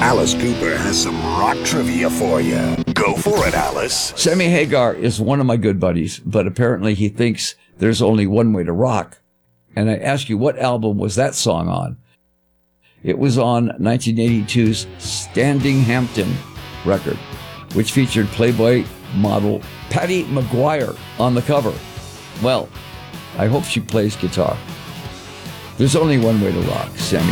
Alice Cooper has some rock trivia for you. Go for it, Alice. Sammy Hagar is one of my good buddies, but apparently he thinks there's only one way to rock. And I ask you, what album was that song on? It was on 1982's Standing Hampton record, which featured Playboy model Patty Maguire on the cover. Well, I hope she plays guitar. There's only one way to rock, Sammy